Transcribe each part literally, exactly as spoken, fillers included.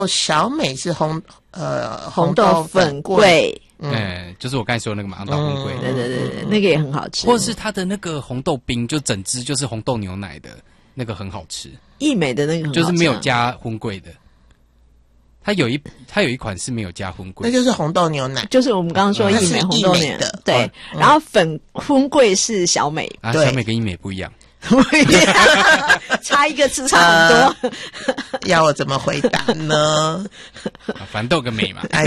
小美是红呃红豆粉桂， 嗯、欸，就是我刚才说的那个马当红桂、 嗯，对对对对，那个也很好吃。 或是它的那个红豆冰，就整支就是红豆牛奶的那个很好吃。 益美的那个很好吃、啊、 就是没有加荤桂的。它有一它有一款是没有加荤桂， 那就是红豆牛奶， 就是我们刚刚说益美红豆牛奶的，对、嗯。然后粉荤桂是小美， 啊，小美跟益美不一样， 不一样，差一个字差很多、呃。 要我怎么回答呢？ 啊、反正都有个美嘛， 哎，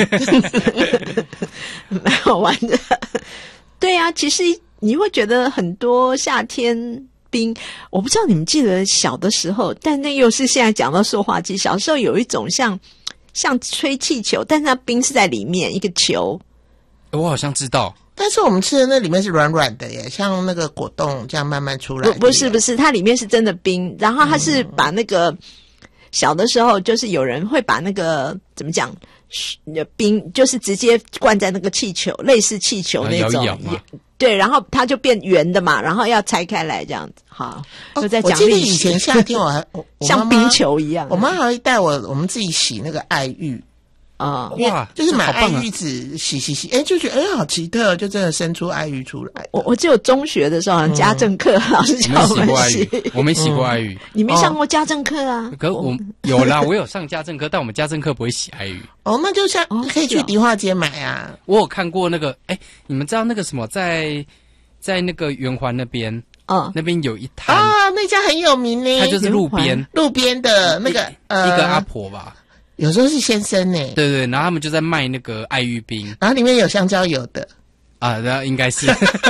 蛮好玩的。对啊，其实你会觉得很多夏天。冰，我不知道你们记得小的时候，但那又是现在讲到塑化剂。小时候有一种像像吹气球，但是它冰是在里面一个球。 我好像知道， 但是我们吃的那里面是软软的耶，像那个果冻这样慢慢出来。 不，不是不是，它里面是真的冰，然后它是把那个、嗯、小的时候就是有人会把那个怎么讲冰，就是直接灌在那个气球，类似气球那种。 摇一摇嘛对，然后它就变圆的嘛，然后要拆开来这样子。好，就在讲历史。 我记得以前夏天我还我像冰球一样， 我妈还会带我我们自己洗那个爱玉啊， 哇， 就是买爱玉子洗洗洗，哎、欸，就觉得哎、欸、好奇特，就真的生出爱玉出来。 我我只有中学的时候，好像家政课、嗯、老师教我们洗， 我没洗过爱玉， 你没上过家政课啊？ 可是我有啦，我有上家政课，但我们家政课不会洗爱玉。 哦，那就像可以去迪化街买啊。 我有看过那个，哎、欸，你们知道那个什么在？在那个圆环那边， 嗯， 那边有一摊啊，那家很有名呢。 它就是路边路边的那个呃， 一个阿婆吧， 有时候是先生呢。 对对，然后他们就在卖那个爱玉冰， 然后里面有香蕉油的啊，那应该是。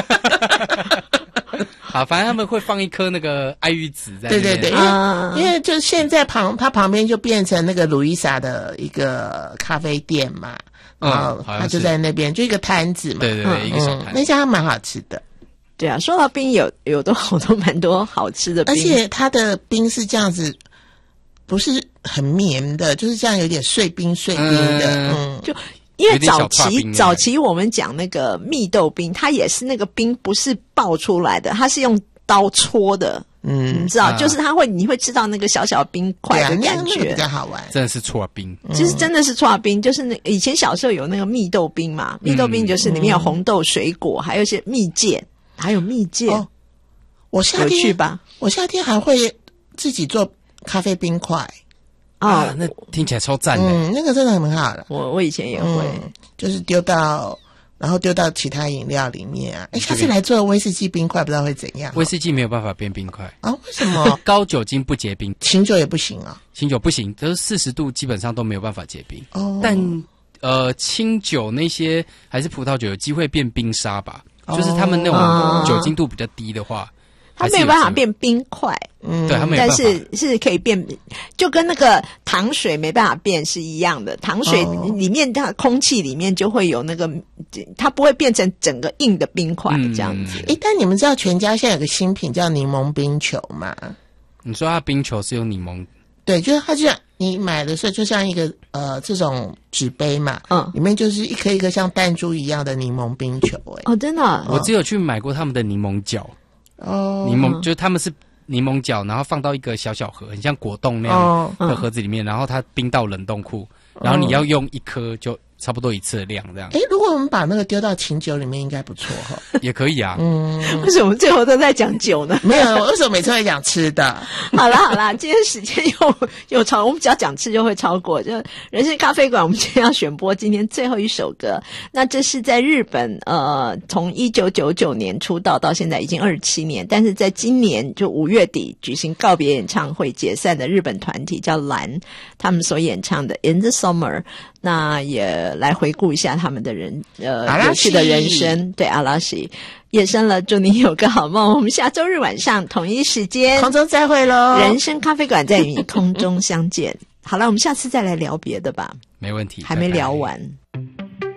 好，反正他们会放一颗那个爱玉籽在那边。 对对对，因为、啊、因为就现在旁它旁边就变成那个鲁伊莎的一个咖啡店嘛， 嗯， 然后它就在那边就一个摊子嘛， 对对对，嗯、一个小摊子， 那家蛮好吃的。 对啊，说到冰有有都好多蛮多好吃的冰， 而且它的冰是这样子，不是很绵的，就是这样有点碎冰碎冰的，嗯， 嗯就因为早期早期我们讲那个蜜豆冰，它也是那个冰不是爆出来的，它是用刀戳的，嗯，你知道，啊、就是它会你会吃到那个小小冰块的感觉， 啊、那个比较好玩， 真的是戳冰， 其实真的是戳冰，就是那以前小时候有那个蜜豆冰嘛，蜜豆冰就是里面有红豆水果，还有一些蜜饯。还有蜜饯、哦， 我夏天有趣吧？ 我夏天还会自己做咖啡冰块啊，啊那听起来超赞的。 嗯，那个真的很好了。 我我以前也会， 嗯、就是丢到，然后丢到其他饮料里面啊。哎，下次来做威士忌冰块，不知道会怎样、哦。 威士忌没有办法变冰块啊？为什么？ 高酒精不结冰， 清酒也不行啊。 清酒不行，就是四十度基本上都没有办法结冰。 哦， 但呃，清酒那些还是葡萄酒有机会变冰沙吧。就是他们那种酒精度比较低的话， 它没有办法变冰块， 嗯，对，它没有办法， 但是是可以变，就跟那个糖水没办法变是一样的。糖水里面它空气里面就会有那个，它不会变成整个硬的冰块这样子。 诶、嗯，但你们知道全家现在有个新品叫柠檬冰球吗？ 你说它冰球是用柠檬？ 对，就是它就像你买的时候，就像一个呃这种纸杯嘛，嗯，里面就是一颗一颗像弹珠一样的柠檬冰球、欸，哎， 哦，真的、啊， 我只有去买过他们的柠檬角， 哦， 柠檬就是他们是柠檬角，然后放到一个小小盒，很像果冻那样的盒子里面，哦、然后它冰到冷冻库，然后你要用一颗就差不多一次的量这样。 哎，如果我们把那个丢到清酒里面，应该不错哈。 也可以啊。 嗯， 为什么最后都在讲酒呢？ 没有，为什么每次会讲吃的？ 好啦好啦，今天时间又又超，我们只要讲吃就会超过。就人生咖啡馆，我们今天要选播今天最后一首歌。那这是在日本，呃，从一九九九年出道到现在已经二十七年，但是在今年就五月底举行告别演唱会解散的日本团体叫蓝，他们所演唱的《In the Summer》。那也来回顾一下他们的人呃有趣的人生，对阿拉西夜深了，祝你有个好梦。我们下周日晚上同一时间空中再会咯， 人生咖啡馆在与你空中相见。好了，我们下次再来聊别的吧， 没问题， 还没聊完。 拜拜。